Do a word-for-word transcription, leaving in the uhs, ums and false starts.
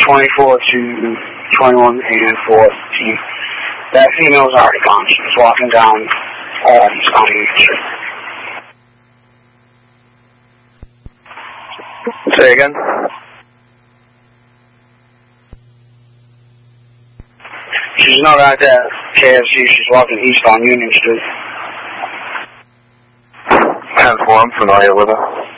twenty-four to twenty-one and fourteen. That female's already gone. She was walking down uh, East County Street. Say again? She's not at that K F C. She's walking east on Union Street. ten four, I'm familiar with her.